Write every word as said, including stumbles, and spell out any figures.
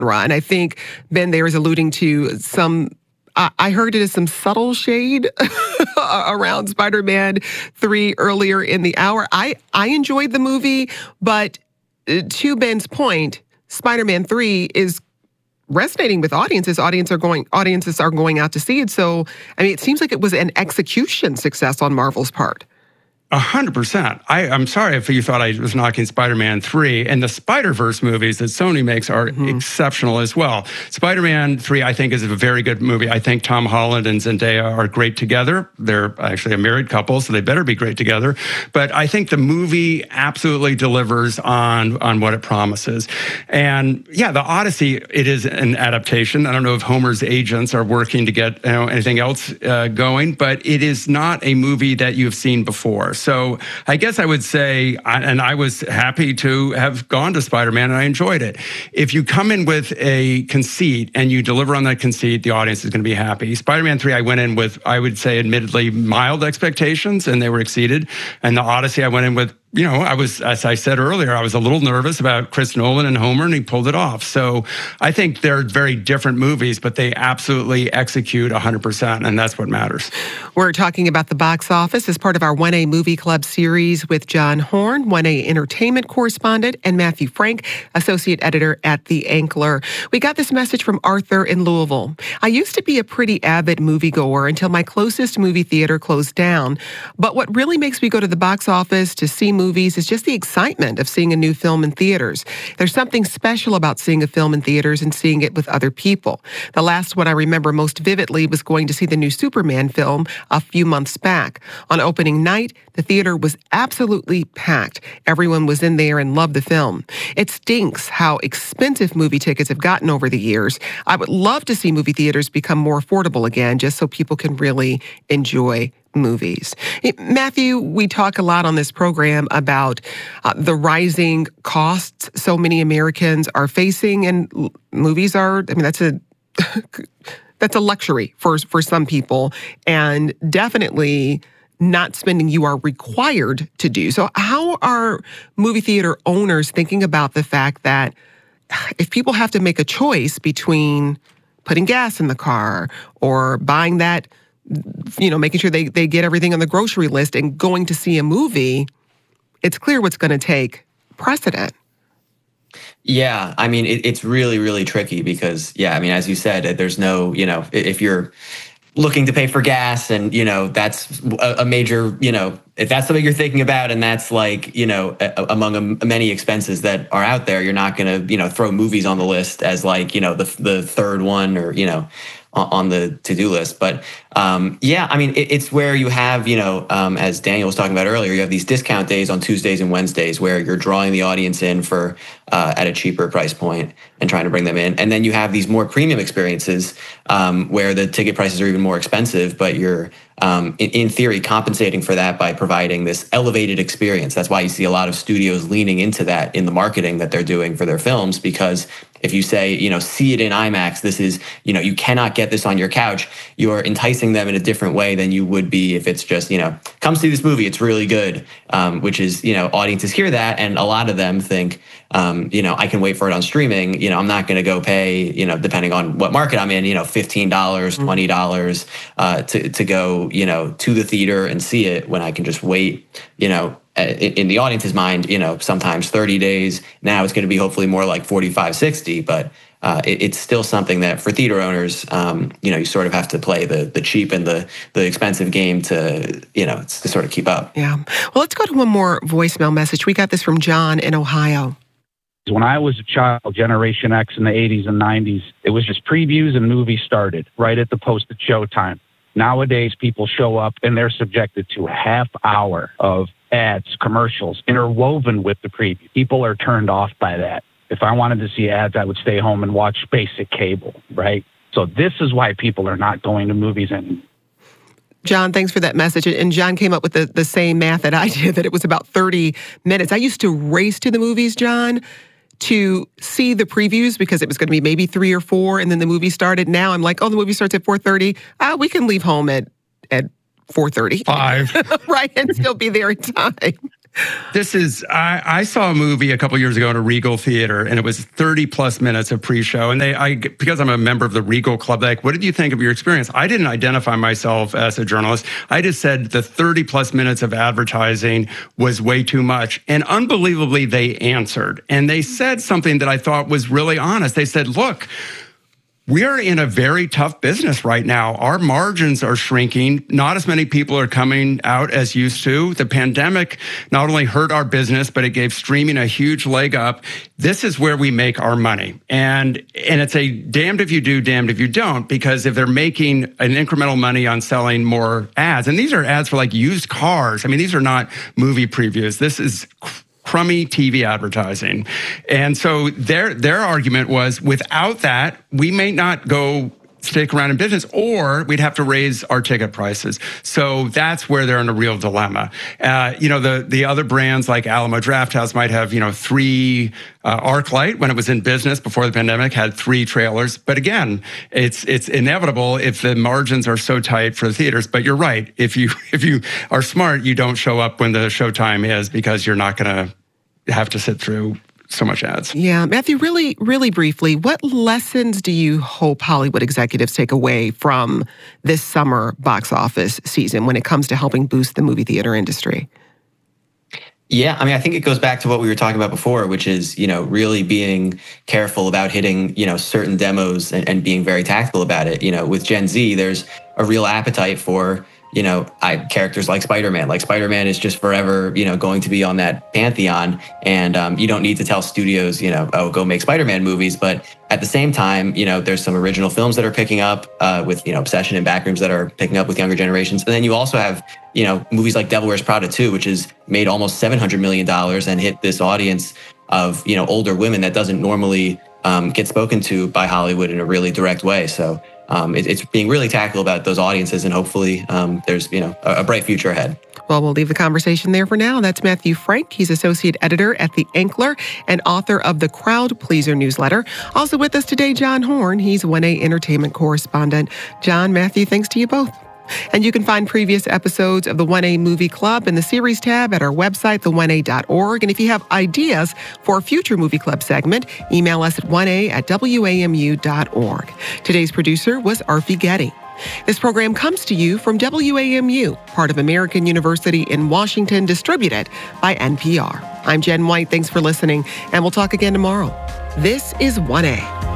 And I think Ben there is alluding to some, I I heard it as some subtle shade around Spider-Man three earlier in the hour. I, I enjoyed the movie, but uh, to Ben's point, Spider-Man three is resonating with audiences. Audience are going, audiences are going out to see it. So, I mean, it seems like it was an execution success on Marvel's part. A hundred percent. I, I'm sorry if you thought I was knocking Spider-Man three. And the Spider-Verse movies that Sony makes are mm-hmm. exceptional as well. Spider-Man three, I think, is a very good movie. I think Tom Holland and Zendaya are great together. They're actually a married couple, so they better be great together. But I think the movie absolutely delivers on, on what it promises. And yeah, the Odyssey, it is an adaptation. I don't know if Homer's agents are working to get you know, anything else uh, going, but it is not a movie that you have seen before. So I guess I would say, and I was happy to have gone to Spider-Man and I enjoyed it. If you come in with a conceit and you deliver on that conceit, the audience is going to be happy. Spider-Man three, I went in with, I would say, admittedly mild expectations and they were exceeded. And the Odyssey, I went in with, you know, I was, as I said earlier, I was a little nervous about Chris Nolan and Homer, and he pulled it off. So I think they're very different movies, but they absolutely execute one hundred percent, and that's what matters. We're talking about the box office as part of our one A Movie Club series with John Horn, one A Entertainment correspondent, and Matthew Frank, associate editor at The Ankler. We got this message from Arthur in Louisville. I used to be a pretty avid moviegoer until my closest movie theater closed down. But what really makes me go to the box office to see movies is just the excitement of seeing a new film in theaters. There's something special about seeing a film in theaters and seeing it with other people. The last one I remember most vividly was going to see the new Superman film a few months back. On opening night, the theater was absolutely packed. Everyone was in there and loved the film. It stinks how expensive movie tickets have gotten over the years. I would love to see movie theaters become more affordable again, just so people can really enjoy movies. Matthew, we talk a lot on this program about uh, the rising costs so many Americans are facing, and l- movies are, I mean, that's a that's a luxury for for some people, and definitely not spending you are required to do. So how are movie theater owners thinking about the fact that if people have to make a choice between putting gas in the car or buying that, you know, making sure they, they get everything on the grocery list and going to see a movie, it's clear what's going to take precedent. Yeah, I mean, it, it's really, really tricky because, yeah, I mean, as you said, there's no, you know, if you're looking to pay for gas and, you know, that's a, a major, you know, if that's something you're thinking about and that's like, you know, a, among a, many expenses that are out there, you're not going to, you know, throw movies on the list as like, you know, the the third one or, you know, on the to-do list. But um, yeah, I mean, it, it's where you have, you know, um, as Daniel was talking about earlier, you have these discount days on Tuesdays and Wednesdays where you're drawing the audience in for uh, at a cheaper price point and trying to bring them in. And then you have these more premium experiences um, where the ticket prices are even more expensive, but you're um, in, in theory compensating for that by providing this elevated experience. That's why you see a lot of studios leaning into that in the marketing that they're doing for their films, because if you say, you know, see it in IMAX, this is, you know, you cannot get this on your couch, you're enticing them in a different way than you would be if it's just, you know, come see this movie, it's really good, um, which is, you know, audiences hear that and a lot of them think, um, you know, I can wait for it on streaming, you know, I'm not going to go pay, you know, depending on what market I'm in, you know, fifteen dollars, twenty dollars uh, to, to go, you know, to the theater and see it when I can just wait, you know, in the audience's mind, you know, sometimes thirty days. Now it's going to be hopefully more like forty-five, sixty, but uh, it, it's still something that for theater owners, um, you know, you sort of have to play the the cheap and the the expensive game to, you know, to sort of keep up. Yeah. Well, let's go to one more voicemail message. We got this from John in Ohio. When I was a child, Generation X in the eighties and nineties, it was just previews and movies started right at the posted showtime. Nowadays, people show up and they're subjected to a half hour of ads, commercials, interwoven with the preview. People are turned off by that. If I wanted to see ads, I would stay home and watch basic cable, right? So this is why people are not going to movies anymore. John, thanks for that message. And John came up with the, the same math that I did, that it was about thirty minutes. I used to race to the movies, John, to see the previews because it was going to be maybe three or four, and then the movie started. Now I'm like, oh, the movie starts at four thirty. Ah, we can leave home at, at four thirty. Five. Right, and still be there in time. This is, I, I saw a movie a couple years ago in a Regal theater, and it was thirty plus minutes of pre-show. And they, I, because I'm a member of the Regal Club, like, what did you think of your experience? I didn't identify myself as a journalist. I just said the thirty plus minutes of advertising was way too much. And unbelievably, they answered. And they said something that I thought was really honest. They said, look, we're in a very tough business right now. Our margins are shrinking. Not as many people are coming out as used to. The pandemic not only hurt our business, but it gave streaming a huge leg up. This is where we make our money. And, and it's a damned if you do, damned if you don't, because if they're making an incremental money on selling more ads, and these are ads for like used cars. I mean, these are not movie previews. This is crummy T V advertising. And so their their argument was, without that, we may not go stick around in business, or we'd have to raise our ticket prices. So that's where they're in a real dilemma. Uh, you know, the the other brands like Alamo Drafthouse might have, you know, three, uh, ArcLight, when it was in business before the pandemic, had three trailers. But again, it's it's inevitable if the margins are so tight for the theaters. But you're right. If you if you are smart, you don't show up when the showtime is, because you're not going to have to sit through so much ads. Yeah. Matthew, really, really briefly, what lessons do you hope Hollywood executives take away from this summer box office season when it comes to helping boost the movie theater industry? Yeah, I mean, I think it goes back to what we were talking about before, which is, you know, really being careful about hitting, you know, certain demos and, and being very tactical about it. You know, with Gen Z, there's a real appetite for, you know, I, characters like Spider-Man. Like Spider-Man is just forever, you know, going to be on that pantheon. And um, you don't need to tell studios, you know, oh, go make Spider-Man movies. But at the same time, you know, there's some original films that are picking up uh, with, you know, Obsession and Backrooms that are picking up with younger generations. And then you also have, you know, movies like Devil Wears Prada two, which has made almost seven hundred million dollars and hit this audience of, you know, older women that doesn't normally um, get spoken to by Hollywood in a really direct way. So Um, it, it's being really tactical about those audiences, and hopefully um, there's, you know, a, a bright future ahead. Well, we'll leave the conversation there for now. That's Matthew Frank. He's associate editor at The Ankler and author of the Crowd Pleaser newsletter. Also with us today, John Horn. He's one A entertainment correspondent. John, Matthew, thanks to you both. And you can find previous episodes of the one A Movie Club in the series tab at our website, the one a dot org. And if you have ideas for a future Movie Club segment, email us at one a at w a m u dot org. Today's producer was Arfi Getty. This program comes to you from W A M U, part of American University in Washington, distributed by N P R. I'm Jen White. Thanks for listening, and we'll talk again tomorrow. This is one A.